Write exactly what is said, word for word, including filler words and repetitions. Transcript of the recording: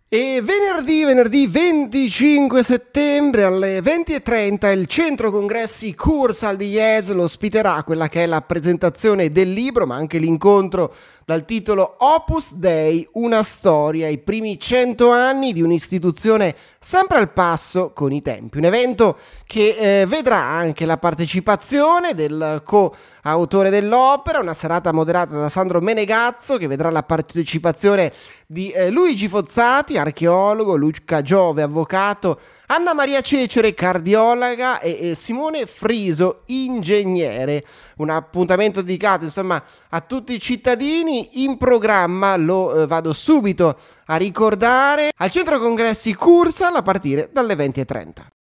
E venerdì, venerdì venticinque settembre alle venti e trenta il Centro Congressi Cursal di Jesolo ospiterà quella che è la presentazione del libro, ma anche l'incontro dal titolo Opus Dei, una storia, i primi cento anni di un'istituzione sempre al passo con i tempi. Un evento che eh, vedrà anche la partecipazione del co-autore dell'opera, una serata moderata da Sandro Menegazzo che vedrà la partecipazione di eh, Luigi Fozzati, archeologo, Luca Giove, avvocato, Anna Maria Cecere, cardiologa e, e Simone Friso, ingegnere. Un appuntamento dedicato insomma a tutti i cittadini. In programma, lo eh, vado subito a ricordare, al Centro Congressi Cursal a partire dalle venti e trenta.